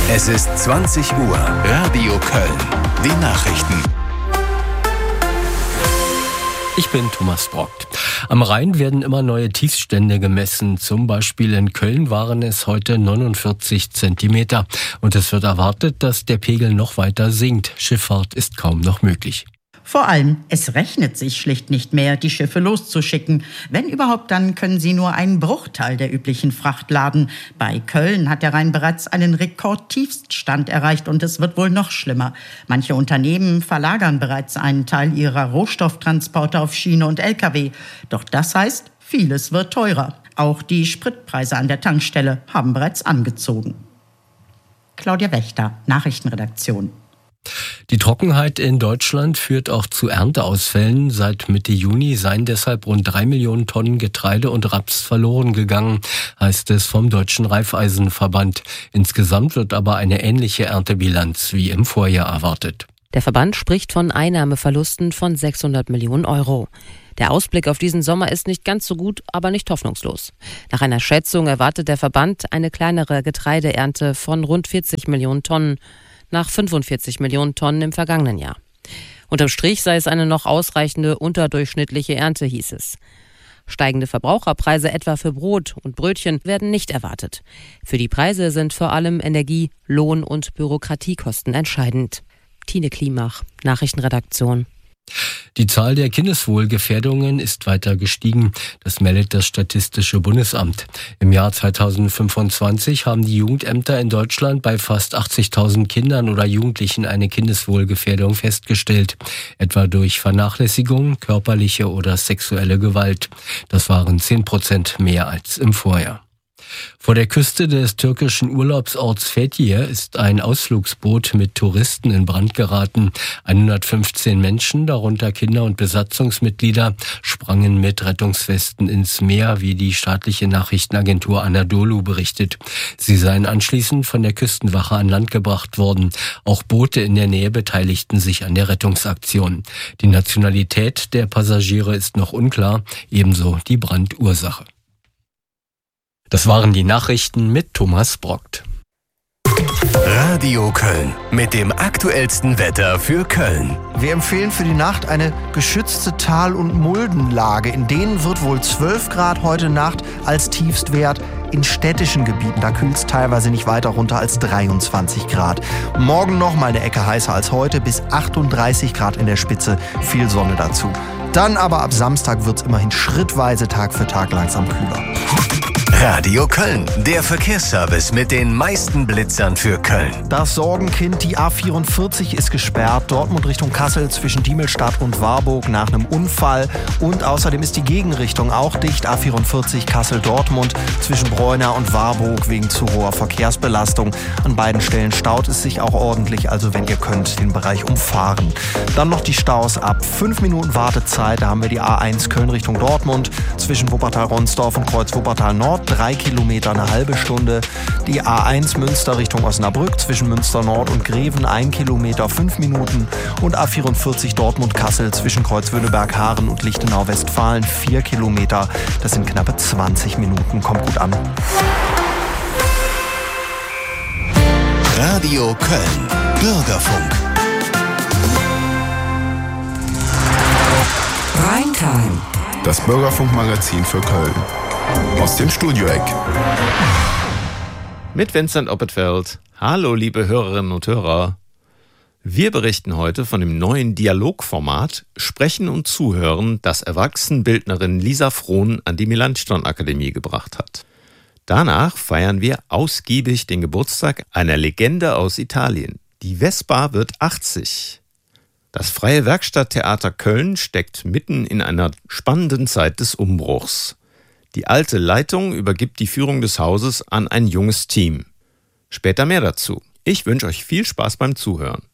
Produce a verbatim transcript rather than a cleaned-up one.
Es ist zwanzig Uhr. Radio Köln. Die Nachrichten. Ich bin Thomas Brockt. Am Rhein werden immer neue Tiefstände gemessen. Zum Beispiel in Köln waren es heute neunundvierzig Zentimeter. Und es wird erwartet, dass der Pegel noch weiter sinkt. Schifffahrt ist kaum noch möglich. Vor allem, es rechnet sich schlicht nicht mehr, die Schiffe loszuschicken. Wenn überhaupt, dann können sie nur einen Bruchteil der üblichen Fracht laden. Bei Köln hat der Rhein bereits einen Rekordtiefststand erreicht und es wird wohl noch schlimmer. Manche Unternehmen verlagern bereits einen Teil ihrer Rohstofftransporte auf Schiene und L K W. Doch das heißt, vieles wird teurer. Auch die Spritpreise an der Tankstelle haben bereits angezogen. Claudia Wächter, Nachrichtenredaktion. Die Trockenheit in Deutschland führt auch zu Ernteausfällen. Seit Mitte Juni seien deshalb rund drei Millionen Tonnen Getreide und Raps verloren gegangen, heißt es vom Deutschen Raiffeisenverband. Insgesamt wird aber eine ähnliche Erntebilanz wie im Vorjahr erwartet. Der Verband spricht von Einnahmeverlusten von sechshundert Millionen Euro. Der Ausblick auf diesen Sommer ist nicht ganz so gut, aber nicht hoffnungslos. Nach einer Schätzung erwartet der Verband eine kleinere Getreideernte von rund vierzig Millionen Tonnen. Nach fünfundvierzig Millionen Tonnen im vergangenen Jahr. Unterm Strich sei es eine noch ausreichende unterdurchschnittliche Ernte, hieß es. Steigende Verbraucherpreise etwa für Brot und Brötchen werden nicht erwartet. Für die Preise sind vor allem Energie-, Lohn- und Bürokratiekosten entscheidend. Tine Klimach, Nachrichtenredaktion. Die Zahl der Kindeswohlgefährdungen ist weiter gestiegen. Das meldet das Statistische Bundesamt. Im Jahr zweitausendfünfundzwanzig haben die Jugendämter in Deutschland bei fast achtzigtausend Kindern oder Jugendlichen eine Kindeswohlgefährdung festgestellt. Etwa durch Vernachlässigung, körperliche oder sexuelle Gewalt. Das waren zehn Prozent mehr als im Vorjahr. Vor der Küste des türkischen Urlaubsorts Fethiye ist ein Ausflugsboot mit Touristen in Brand geraten. hundertfünfzehn Menschen, darunter Kinder und Besatzungsmitglieder, sprangen mit Rettungswesten ins Meer, wie die staatliche Nachrichtenagentur Anadolu berichtet. Sie seien anschließend von der Küstenwache an Land gebracht worden. Auch Boote in der Nähe beteiligten sich an der Rettungsaktion. Die Nationalität der Passagiere ist noch unklar, ebenso die Brandursache. Das waren die Nachrichten mit Thomas Brockt. Radio Köln mit dem aktuellsten Wetter für Köln. Wir empfehlen für die Nacht eine geschützte Tal- und Muldenlage. In denen wird wohl zwölf Grad heute Nacht als Tiefstwert. In städtischen Gebieten, da kühlt es teilweise nicht weiter runter als dreiundzwanzig Grad. Morgen noch mal eine Ecke heißer als heute, bis achtunddreißig Grad in der Spitze, viel Sonne dazu. Dann aber ab Samstag wird es immerhin schrittweise Tag für Tag langsam kühler. Radio Köln, der Verkehrsservice mit den meisten Blitzern für Köln. Das Sorgenkind, die A vierundvierzig ist gesperrt, Dortmund Richtung Kassel zwischen Diemelstadt und Warburg nach einem Unfall. Und außerdem ist die Gegenrichtung auch dicht, A vierundvierzig Kassel-Dortmund zwischen Bräuna und Warburg wegen zu hoher Verkehrsbelastung. An beiden Stellen staut es sich auch ordentlich, also wenn ihr könnt, den Bereich umfahren. Dann noch die Staus ab fünf Minuten Wartezeit, da haben wir die A eins Köln Richtung Dortmund zwischen Wuppertal-Ronsdorf und Kreuz Wuppertal-Nord. Drei Kilometer, eine halbe Stunde. Die A eins Münster Richtung Osnabrück zwischen Münster Nord und Greven, ein Kilometer, fünf Minuten. Und A vierundvierzig Dortmund-Kassel zwischen Kreuzwöhneberg-Haaren und Lichtenau-Westfalen, vier Kilometer. Das sind knappe zwanzig Minuten. Kommt gut an. Radio Köln. Bürgerfunk. Primetime. Das Bürgerfunk-Magazin für Köln. Aus dem Studio-Eck. Mit Vincent Opperfeld. Hallo, liebe Hörerinnen und Hörer. Wir berichten heute von dem neuen Dialogformat Sprechen und Zuhören, das Erwachsenenbildnerin Lisa Frohn an die Melanchthon-Akademie gebracht hat. Danach feiern wir ausgiebig den Geburtstag einer Legende aus Italien. Die Vespa wird achtzig. Das Freie Werkstatttheater Köln steckt mitten in einer spannenden Zeit des Umbruchs. Die alte Leitung übergibt die Führung des Hauses an ein junges Team. Später mehr dazu. Ich wünsche euch viel Spaß beim Zuhören.